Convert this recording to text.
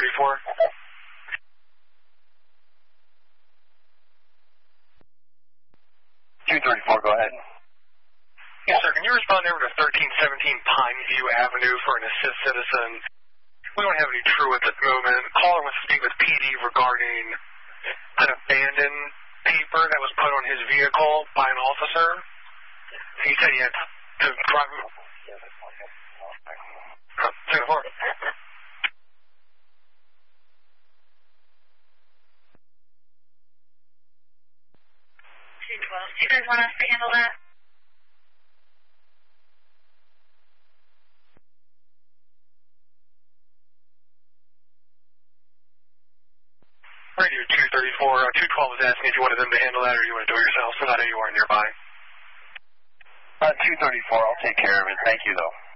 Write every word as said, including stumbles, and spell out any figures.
thirty-four. two thirty-four, go ahead. Yes, sir. Can you respond over to thirteen seventeen Pineview Avenue for an assist citizen? We don't have any true at the moment. Caller wants to speak with P D regarding an abandoned paper that was put on his vehicle by an officer. He said he had to drive. Take it forward. two twelve. Do you guys want us to handle that? Radio two thirty-four, uh, two twelve was asking if you wanted them to handle that or you want to do it yourself, so that you are nearby. Uh, two thirty-four, I'll take care of it. Thank you, though.